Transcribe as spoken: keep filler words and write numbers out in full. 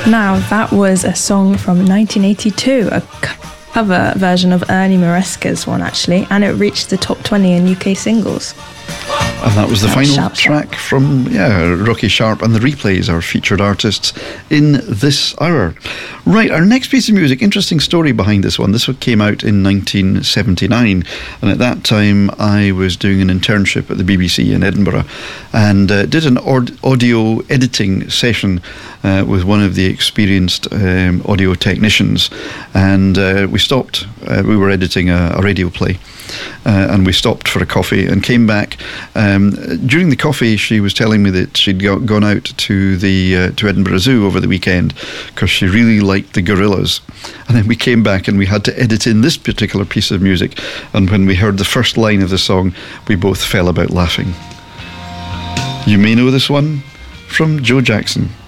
Now, that was a song from nineteen eighty-two, a cover version of Ernie Maresca's one, actually, and it reached the top twenty in U K singles. And that was the that was final Sharp track Sharp. from yeah, Rocky Sharp and the Replays, our featured artists in this hour. Right, our next piece of music, interesting story behind this one. This one came out in nineteen seventy-nine, and at that time I was doing an internship at the B B C in Edinburgh and uh, did an aud- audio editing session uh, with one of the experienced um, audio technicians, and uh, we stopped, uh, we were editing a, a radio play. Uh, and we stopped for a coffee and came back. Um, during the coffee, she was telling me that she'd go, gone out to the uh, to Edinburgh Zoo over the weekend because she really liked the gorillas. And then we came back and we had to edit in this particular piece of music. And when we heard the first line of the song, we both fell about laughing. You may know this one from Joe Jackson.